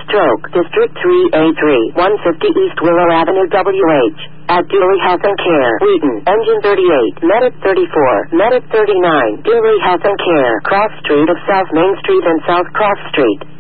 Stroke, District 3A3, 150 East Willow Avenue, WH. At Dooley Health and Care, Wheaton, Engine 38, Medic 34, Medic 39, Dooley Health and Care, Cross Street of South Main Street and South Cross Street.